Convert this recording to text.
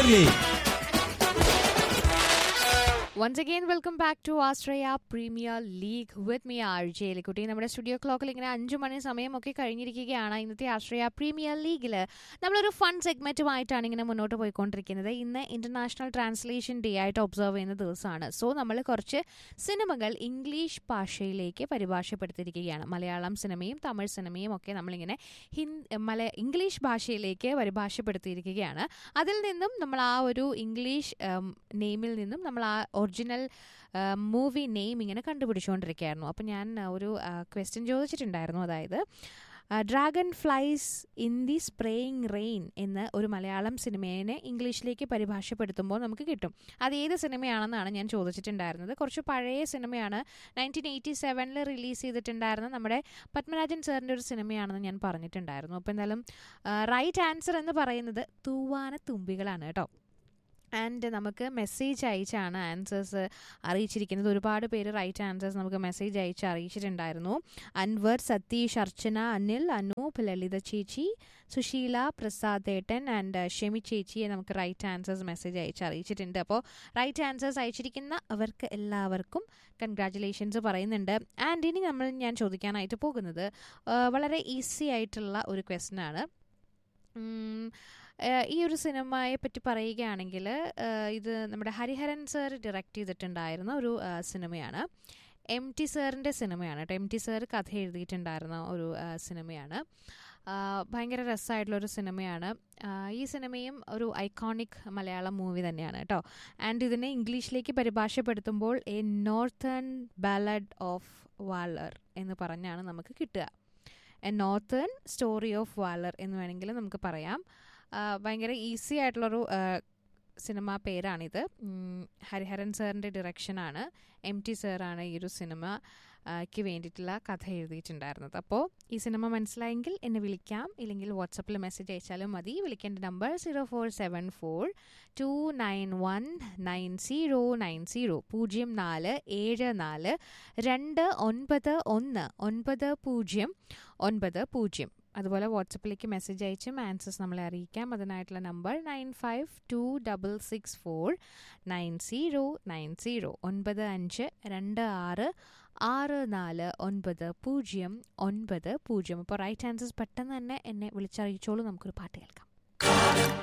League. Once again, welcome back to Australia Premier League with me, RJ Likuti. നമ്മുടെ studio ക്ലോക്കിൽ ഇങ്ങനെ 5 മണി സമയമൊക്കെ കഴിഞ്ഞിരിക്കുകയാണ്. ഇന്നത്തെ ആസ്ട്രേലിയ പ്രീമിയർ ലീഗിൽ നമ്മളൊരു ഫൺ സെഗ്മെന്റുമായിട്ടാണ് ഇങ്ങനെ മുന്നോട്ട് പോയിക്കൊണ്ടിരിക്കുന്നത്. ഇന്ന് ഇന്റർനാഷണൽ ട്രാൻസ്ലേഷൻ ഡേ ആയിട്ട് ഒബ്സർവ് ചെയ്യുന്ന ദിവസമാണ്. സോ നമ്മൾ കുറച്ച് സിനിമകൾ ഇംഗ്ലീഷ് ഭാഷയിലേക്ക് പരിഭാഷപ്പെടുത്തിയിരിക്കുകയാണ്. മലയാളം സിനിമയും തമിഴ് സിനിമയും ഒക്കെ നമ്മളിങ്ങനെ ഇംഗ്ലീഷ് ഭാഷയിലേക്ക് പരിഭാഷപ്പെടുത്തിയിരിക്കുകയാണ്. അതിൽ നിന്നും നമ്മൾ ആ ഒരു ഇംഗ്ലീഷ് നെയിമിൽ നിന്നും നമ്മൾ ആ ഒറിജിനൽ മൂവി നെയിം ഇങ്ങനെ കണ്ടുപിടിച്ചുകൊണ്ടിരിക്കുകയായിരുന്നു. അപ്പോൾ ഞാൻ ഒരു ക്വസ്റ്റ്യൻ ചോദിച്ചിട്ടുണ്ടായിരുന്നു. അതായത് dragon flies in the spraying rain എന്ന ഒരു മലയാളം സിനിമയെ ഇംഗ്ലീഷിലേക്ക് പരിഭാഷപ്പെടുത്തുമ്പോൾ നമുക്ക് കിട്ടും. അത് ഏത് സിനിമയാണെന്നാണ് ഞാൻ ചോദിച്ചിട്ടുണ്ടായിരുന്നത്. കുറച്ച് പഴയ സിനിമയാണ്. 1987 റിലീസ് ചെയ്തിട്ടുണ്ടായിരുന്ന നമ്മുടെ പത്മരാജൻ സാറിൻ്റെ ഒരു സിനിമയാണെന്ന് ഞാൻ പറഞ്ഞിട്ടുണ്ടായിരുന്നു. അപ്പോൾ എന്തായാലും റൈറ്റ് ആൻസർ എന്ന് പറയുന്നത് തൂവാന തുമ്പികളാണ് കേട്ടോ. ആൻഡ് നമുക്ക് മെസ്സേജ് അയച്ചാണ് ആൻസേഴ്സ് അറിയിച്ചിരിക്കുന്നത്. ഒരുപാട് പേര് റൈറ്റ് ആൻസേഴ്സ് നമുക്ക് മെസ്സേജ് അയച്ച് അറിയിച്ചിട്ടുണ്ടായിരുന്നു. അൻവർ, സതീഷ്, അർച്ചന, അനിൽ, അനൂപ്, ലളിത ചേച്ചി, സുശീല, പ്രസാദ് ഏട്ടൻ ആൻഡ് ഷെമി ചേച്ചിയെ നമുക്ക് റൈറ്റ് ആൻസേഴ്സ് മെസ്സേജ് അയച്ച് അറിയിച്ചിട്ടുണ്ട്. അപ്പോൾ റൈറ്റ് ആൻസേഴ്സ് അയച്ചിരിക്കുന്ന അവർക്ക് എല്ലാവർക്കും കൺഗ്രാറ്റുലേഷൻസ് പറയുന്നുണ്ട്. ആൻഡ് ഇനി ഞാൻ ചോദിക്കാനായിട്ട് പോകുന്നത് വളരെ ഈസി ആയിട്ടുള്ള ഒരു ക്വസ്റ്റ്യൻ ആണ്. ഈ ഒരു സിനിമയെ പറ്റി പറയുകയാണെങ്കിൽ ഇത് നമ്മുടെ ഹരിഹരൻ സർ ഡയറക്റ്റ് ചെയ്തിട്ടുണ്ടായിരുന്ന ഒരു സിനിമയാണ്. MT സാറിൻ്റെ സിനിമയാണ് കേട്ടോ. MT സാർ കഥ എഴുതിയിട്ടുണ്ടായിരുന്ന ഒരു സിനിമയാണ്. ഭയങ്കര രസമായിട്ടുള്ളൊരു സിനിമയാണ്. ഈ സിനിമയും ഒരു ഐക്കോണിക് മലയാളം മൂവി തന്നെയാണ് കേട്ടോ. ആൻഡ് ഇതിനെ ഇംഗ്ലീഷിലേക്ക് പരിഭാഷപ്പെടുത്തുമ്പോൾ എ നോർത്തേൺ ബാലഡ് ഓഫ് വാളർ എന്ന് പറഞ്ഞാണ് നമുക്ക് കിട്ടുക. എ നോർത്തേൺ സ്റ്റോറി ഓഫ് വാളർ എന്ന് വേണമെങ്കിൽ നമുക്ക് പറയാം. ഭയങ്കര ഈസി ആയിട്ടുള്ളൊരു സിനിമ പേരാണിത്. ഹരിഹരൻ സാറിൻ്റെ ഡിറക്ഷനാണ്. MT സാറാണ് ഈ ഒരു സിനിമയ്ക്ക് വേണ്ടിയിട്ടുള്ള കഥ എഴുതിയിട്ടുണ്ടായിരുന്നത്. അപ്പോൾ ഈ സിനിമ മനസ്സിലായെങ്കിൽ എന്നെ വിളിക്കാം, ഇല്ലെങ്കിൽ വാട്സപ്പിൽ മെസ്സേജ് അയച്ചാലും മതി. വിളിക്കേണ്ട നമ്പർ 0474-291909 0474-291-9090. അതുപോലെ വാട്സപ്പിലേക്ക് മെസ്സേജ് അയച്ചും ആൻസേഴ്സ് നമ്മളെ അറിയിക്കാം. അതിനായിട്ടുള്ള നമ്പർ 9526649090 9526649090. അപ്പോൾ റൈറ്റ് ആൻസേഴ്സ് പെട്ടെന്ന് തന്നെ എന്നെ വിളിച്ചറിയിച്ചോളൂ. നമുക്കൊരു പാട്ട് കേൾക്കാം.